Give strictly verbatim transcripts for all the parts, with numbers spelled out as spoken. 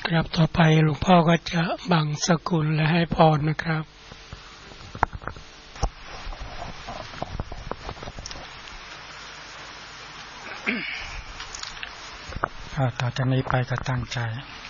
ครับต่อไปหลวงพ่อก็จะบังสกุลและให้พรนะครับต่อจากนี้ไปก็ตั้งใจ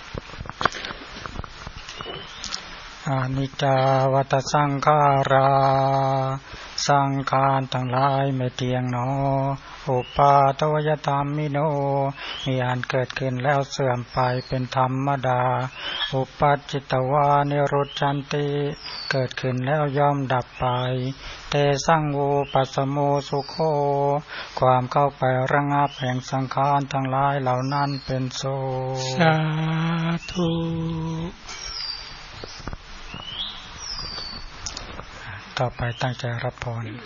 อานิจจาวัฏสังขาราสังขารทั้งหลายไม่เที่ยงหนออุปาทวยธรรมิโนมีอันเกิดขึ้นแล้วเสื่อมไปเป็นธรรมดาอุปัจจิตวานิรุจจันติเกิดขึ้นแล้วย่อมดับไปเตสังวูปัสสโมสุโขความเข้าไประงับแห่งสังขารทั้งหลายเหล่านั้นเป็นโสสาธุต่อไปตั้งใจรับพร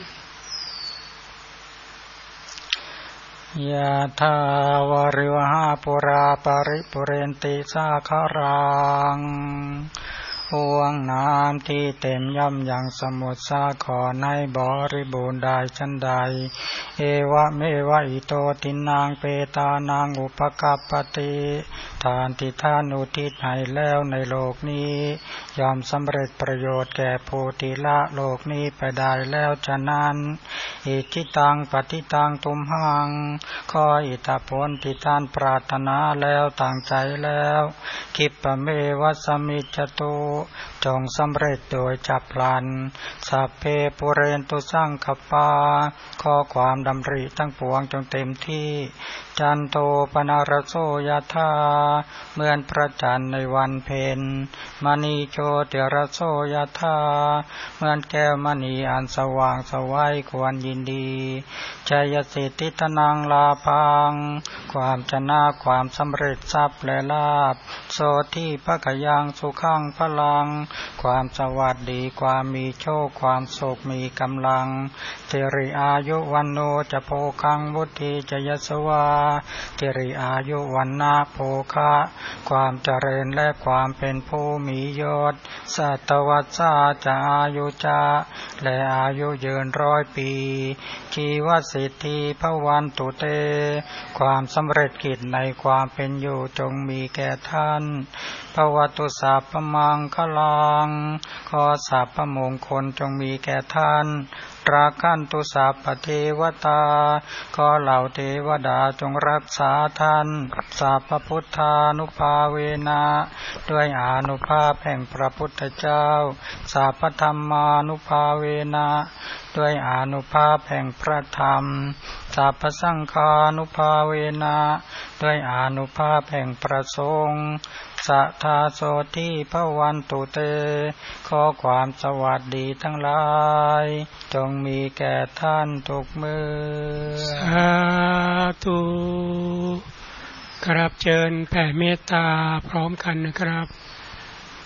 ยะถาวาริวหาปุราปริปุเรนติสาคารังห่วงน้ำที่เต็มย่อมอย่างสมุทรสาครในบริบูรณ์ได้ฉันใดเอวะเมวะอิโตตินังเปตานางอุปกัปปติทานที่ท่านอุทิศให้แล้วในโลกนี้ยอมสำเร็จประโยชน์แก่ผู้ที่ละโลกนี้ไปได้แล้วฉะนั้นอิทิตังปฏิตังตุมหังขออิทธิผลที่ท่านปรารถนาแล้วตั้งใจแล้วคิปะเมวัสมิจจตุจงสำเร็จโดยฉับพลันสัพเพปุเรนตุสังคปาขอความดำริทั้งปวงจงเต็มที่จันโทปนารโสยถาเหมือนพระจันทร์ในวันเพ็ญมณีโชติรโสยถาเหมือนแก้วมณีอันสว่างไสวควรยินดีชัยสิทธิธนังลาภังความชนะความสำเร็จทรัพย์และลาภโสทิภคยังสุขังพลังความสวัสดีความมีโชคความสุขมีกำลังสิริอายุวันโนจะโภคังวุฒิจะยสวาสิริอายุวันนาโภคะความเจริญและความเป็นผู้มียศสัตวัสสาจะอายุจะและอายุยืนร้อยปีชีวสิทธิภวันตุเตความสำเร็จกิจในความเป็นอยู่จงมีแก่ท่านภวตุสัพพมังคลังขอสัพพมงคลจงมีแก่ท่านราคันตุสัพพเทวตาขอเหล่าเทวดาจงรักษาท่านสัพพพุทธานุภาเวนะด้วยอานุภาพแห่งพระพุทธเจ้าสัพพธัมมานุภาเวนะด้วยอานุภาพแห่งพระธรรมสัพพสังฆานุภาเวนะด้วยอานุภาพแห่งพระสงฆ์สัทธาโสทิภวันตุเตขอความสวัสดีทั้งหลายจงมีแก่ท่านทุกเมื่อสาธุครับเชิญแผ่เมตตาพร้อมกันนะครับ